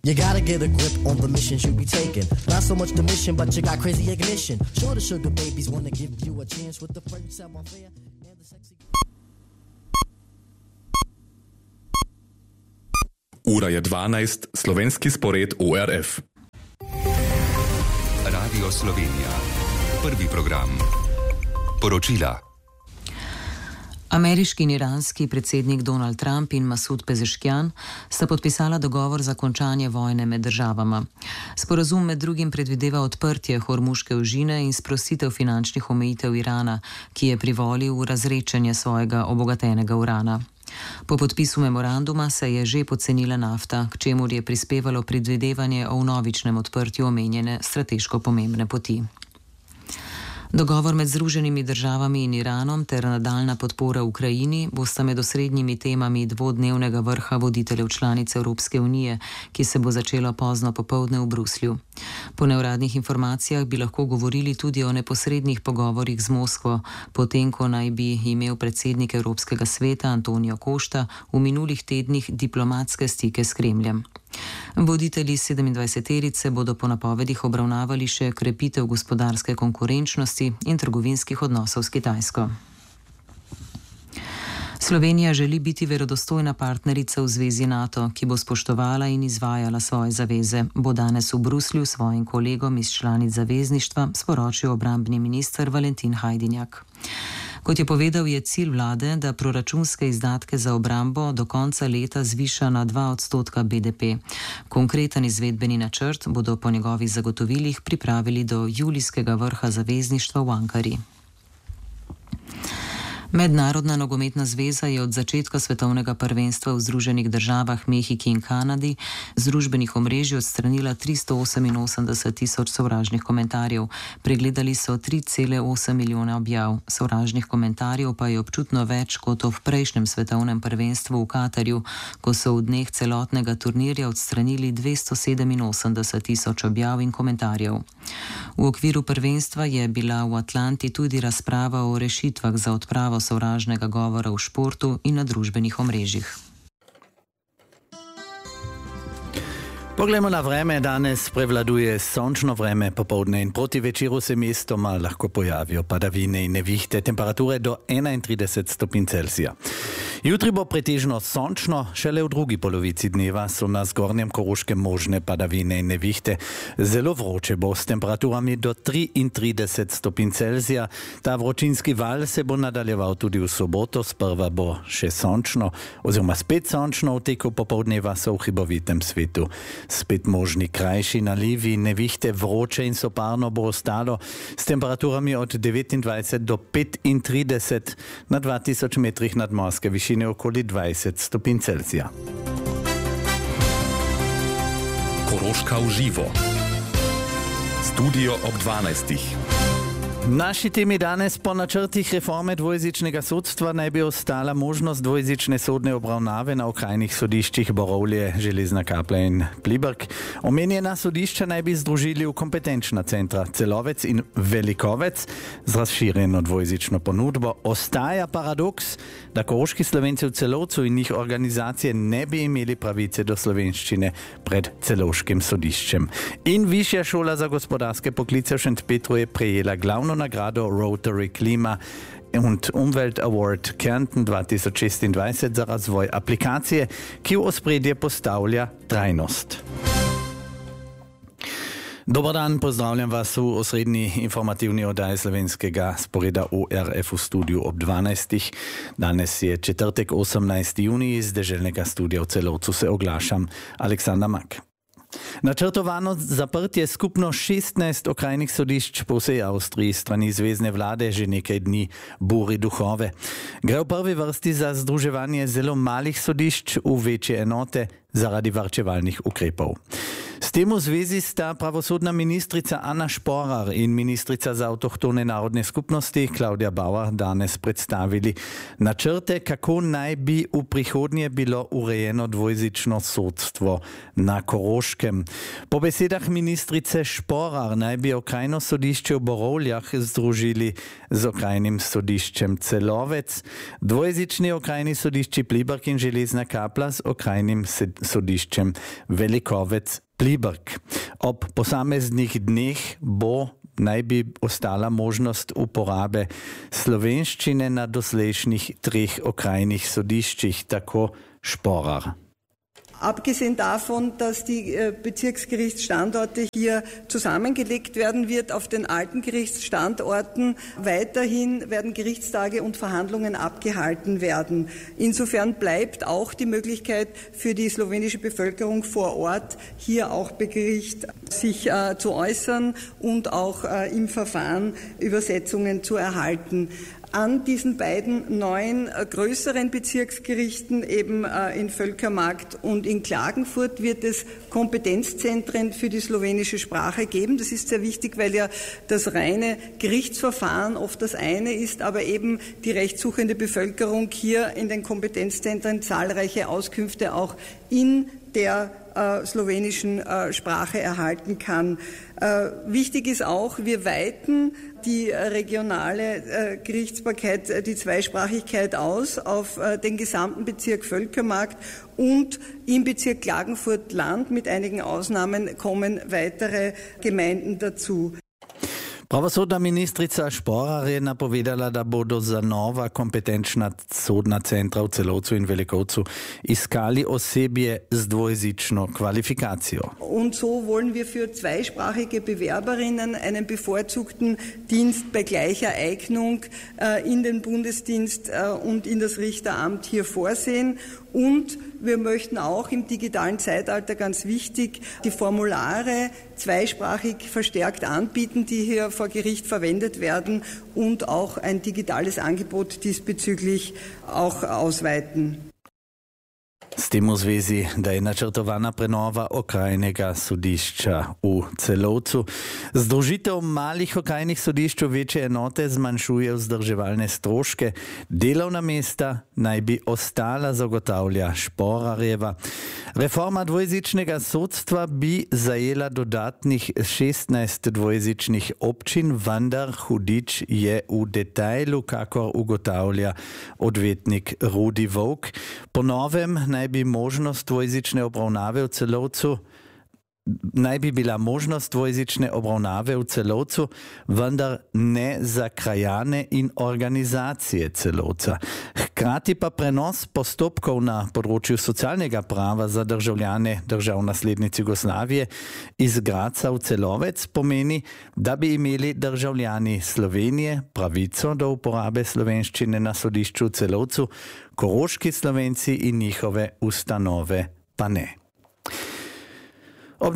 You gotta get a grip on the mission you be taking. Not so much the mission, but you got crazy ignition. Sure, the sugar babies wanna give you a chance with the French savoir-faire and the sexy... Ura je 12, slovenski spored ORF. Radio Slovenija. Prvi program. Poročila. Ameriški in iranski predsednik Donald Trump in Masud Pezeškian sta podpisala dogovor za končanje vojne med državama. Sporazum med drugim predvideva odprtje Hormuške ožine in sprostitev finančnih omejitev Irana, ki je privolil v razrečenje svojega obogatenega urana. Po podpisu memoranduma se je že pocenila nafta, k čemur je prispevalo predvidevanje o vnovičnem odprtju omenjene strateško pomembne poti. Dogovor med Združenimi državami in Iranom ter nadaljna podpora Ukrajini bosta med osrednjimi temami dvodnevnega vrha voditeljev članic Evropske unije, ki se bo začelo pozno popoldne v Bruslju. Po neuradnih informacijah bi lahko govorili tudi o neposrednih pogovorih z Moskvo, potem ko naj bi imel predsednik Evropskega sveta Antonio Costa v minulih tednih diplomatske stike s Kremljem. Voditelji 27-terice bodo po napovedih obravnavali še krepitev gospodarske konkurenčnosti in trgovinskih odnosov s Kitajsko. Slovenija želi biti verodostojna partnerica v zvezi NATO, ki bo spoštovala in izvajala svoje zaveze, bo danes v Bruslju svojim kolegom iz članic zavezništva sporočil obrambni minister Valentin Hajdinjak. Kot je povedal, je cilj vlade, da proračunske izdatke za obrambo do konca leta zviša na 2% BDP. Konkreten izvedbeni načrt bodo po njegovih zagotovilih pripravili do julijskega vrha zavezništva v Ankari. Mednarodna nogometna zveza je od začetka svetovnega prvenstva v Združenih državah, Mehiki in Kanadi z družbenih omrežij odstranila 388 tisoč sovražnih komentarjev. Pregledali so 3,8 milijona objav. Sovražnih komentarjev pa je občutno več kot v prejšnjem svetovnem prvenstvu v Katarju, ko so v dneh celotnega turnirja odstranili 287 tisoč objav in komentarjev. V okviru prvenstva je bila v Atlanti tudi razprava o rešitvah za odpravo sovražnega govora v športu in na družbenih omrežjih. Poglejmo na vreme. Danes prevladuje sončno vreme popoldne in proti večeru se mestoma lahko pojavijo padavine in nevihte, temperature do 31 stopinj Celzija. Jutri bo pretežno sončno, šele v drugi polovici dneva so na zgornjem Koroškem možne padavine in nevihte. Zelo vroče bo s temperaturami do 33 stopinj Celzija. Ta vročinski val se bo nadaljeval tudi v soboto, sprva bo še sončno, oziroma spet sončno, v teku popoldneva so v hribovitem svetu spet možni krajši nalivi, nevihte, vroče in soparno bo ostalo s temperaturami od 29 do 35 na 2000 metrih nadmorske višine okoli 20 stopinj Celzija. Koroška v živo. Studio ob 12. Naši temi danes: po načrtih reforme dvojezičnega sodstva naj bi ostala možnost dvojezične sodne obravnave na okrajnih sodiščih Borovlje, Železna Kapla in Pliberk. Omenjena sodišča naj bi združili v kompetenčna centra Celovec in Velikovec z razširjeno dvojezično ponudbo. Ostaja paradoks, da koroški Slovenci v Celovcu in njih organizacije ne bi imeli pravice do slovenščine pred celovškim sodiščem. In Višja šola za gospodarske poklice v Šentpetru je prejela glavno nagrado Rotary Klima und Umwelt Award Kärnten 2026 za razvoj aplikacije, ki v ospredje postavlja trajnost. Dobar dan, pozdravljam vas v osrednji informativni oddaji slovenskega sporeda ORF v studiu ob 12. Danes je četrtek, 18. junij, iz deželnega studia v Celovcu se oglašam Aleksandar Mak. Načrtovano zaprtje skupno 16 okrajnih sodišč po vsej Avstriji strani zvezne vlade že nekaj dni buri duhove. Gre v prvi vrsti za združevanje zelo malih sodišč v večje enote zaradi varčevalnih ukrepov. S tem v zvezi sta pravosodna ministrica Ana Šporar in ministrica za avtohtone narodne skupnosti Klaudija Bauer danes predstavili načrte, kako naj bi v prihodnje bilo urejeno dvojezično sodstvo na Koroškem. Po besedah ministrice Šporar naj bi okrajno sodišče v Borovljah združili z okrajnim sodiščem Celovec, dvojezični okrajni sodišči Pliberk in Železna Kapla z okrajnim sodiščem Velikovec-Pliberk. Ob posameznih dneh naj bi ostala možnost uporabe slovenščine na doslejšnjih 3 okrajnih sodiščih, tako Sporar. Abgesehen davon, dass die Bezirksgerichtsstandorte hier zusammengelegt werden wird auf den alten Gerichtsstandorten, weiterhin werden Gerichtstage und Verhandlungen abgehalten werden. Insofern bleibt auch die Möglichkeit für die slowenische Bevölkerung vor Ort, hier auch bei Gericht sich zu äußern und auch im Verfahren Übersetzungen zu erhalten. An diesen beiden neuen größeren Bezirksgerichten, eben in Völkermarkt und in Klagenfurt, wird es Kompetenzzentren für die slowenische Sprache geben. Das ist sehr wichtig, weil ja das reine Gerichtsverfahren oft das eine ist, aber eben die rechtssuchende Bevölkerung hier in den Kompetenzzentren zahlreiche Auskünfte auch in der slowenischen Sprache erhalten kann. Wichtig ist auch, wir weiten die regionale Gerichtsbarkeit, die Zweisprachigkeit aus auf den gesamten Bezirk Völkermarkt und im Bezirk Klagenfurt-Land. Mit einigen Ausnahmen kommen weitere Gemeinden dazu. Pravosodna ministrica Sporar je napovedala, da bodo za nova kompetenčna sodna centra v Celovcu in Velikovcu iskali osebje z dvojezično kvalifikacijo. Und so wollen wir für zweisprachige Bewerberinnen einen bevorzugten Dienst bei gleicher Eignung in den Bundesdienst und in das Richteramt hier vorsehen. Und wir möchten auch im digitalen Zeitalter, ganz wichtig, die Formulare zweisprachig verstärkt anbieten, die hier vor Gericht verwendet werden, und auch ein digitales Angebot diesbezüglich auch ausweiten. S tem v zvezi, da je načrtovana prenova okrajnega sodišča v Celovcu. Združitev malih okrajnih sodišč v večje enote zmanjšuje vzdrževalne stroške. Delovna mesta naj bi ostala, zagotavlja Sporarjeva. Reforma dvojezičnega sodstva bi zajela dodatnih 16 dvojezičnih občin, vendar hudič je v detajlu, kakor ugotavlja odvetnik Rudi Volk. Po novem naj bi možnost dvojezične obravnave v Celovcu bila možnost dvojezične obravnave v Celovcu, vendar ne za krajane in organizacije Celovca. Hkrati pa prenos postopkov na področju socialnega prava za državljane držav naslednic Jugoslavije iz Graca v Celovec pomeni, da bi imeli državljani Slovenije pravico do uporabe slovenščine na sodišču v Celovcu, koroški Slovenci in njihove ustanove pa ne. Ob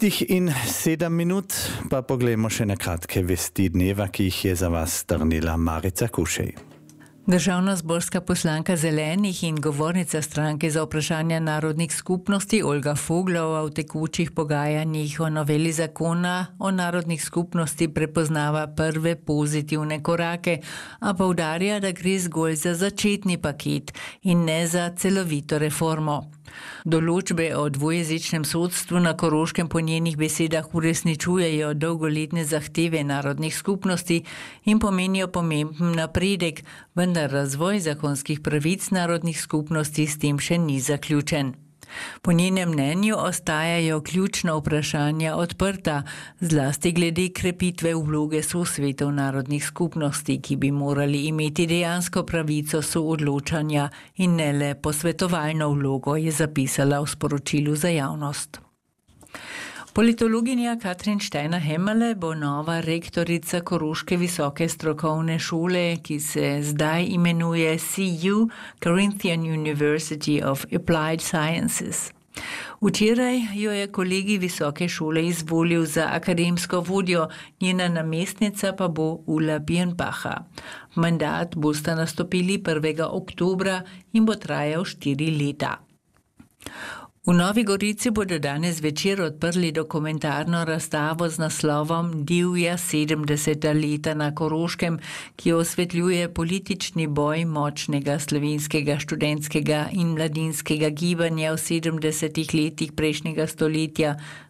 12:07 pa poglejmo še na kratke vesti dneva, ki jih je za vas strnila Marica Kušej. Državnozborska poslanka Zelenih in govornica stranke za vprašanja narodnih skupnosti Olga Foglova v tekočih pogajanjih o noveli zakona o narodnih skupnosti prepoznava prve pozitivne korake, a poudarja, da gre zgolj za začetni paket in ne za celovito reformo. Določbe o dvojezičnem sodstvu na Koroškem po njenih besedah uresničujejo dolgoletne zahteve narodnih skupnosti in pomenijo pomemben napredek, vendar razvoj zakonskih pravic narodnih skupnosti s tem še ni zaključen. Po njenem mnenju ostajajo ključna vprašanja odprta, zlasti glede krepitve vloge sosvetov narodnih skupnosti, ki bi morali imeti dejansko pravico soodločanja in ne le posvetovalno vlogo, je zapisala v sporočilu za javnost. Politologinja Katrin Steiner-Hemmerle bo nova rektorica Koroške visoke strokovne šole, ki se zdaj imenuje CU, Carinthian University of Applied Sciences. Včeraj jo je kolegij visoke šole izvolil za akademsko vodjo, njena namestnica pa bo Ula Birnbacher. Mandat bosta nastopili 1. oktobra in bo trajal 4 leta. V Novi Gorici bodo danes večer odprli dokumentarno razstavo z naslovom Divja 70. leta na Koroškem, ki osvetljuje politični boj močnega slovenskega študentskega in mladinskega gibanja v 70. letih prejšnjega stoletja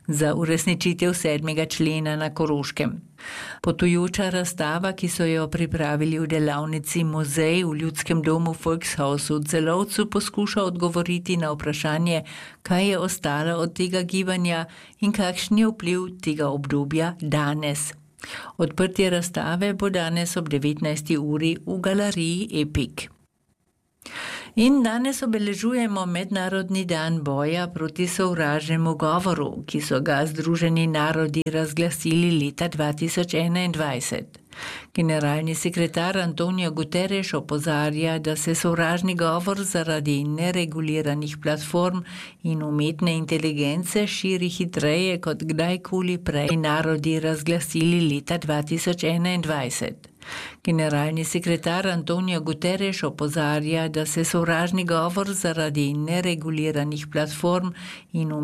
za uresničitev 7. člena na Koroškem. Potujoča razstava, ki so jo pripravili v delavnici Muzej v Ljudskem domu Volkshausu v Celovcu, poskuša odgovoriti na vprašanje, kaj je ostalo od tega gibanja in kakšen je vpliv tega obdobja danes. Odprtje razstave bo danes ob 19. uri v galeriji Epic. In danes obeležujemo Mednarodni dan boja proti sovražnemu govoru, ki so ga Združeni narodi razglasili leta 2021. Generalni sekretar Antonio Guterres opozarja, da se sovražni govor zaradi nereguliranih platform in umetne inteligence širi hitreje kot kdajkoli prej narodi razglasili leta 2021. Generalni sekretar Antonio Guterres opozarja, da se sovražni govor zaradi nereguliranih platform in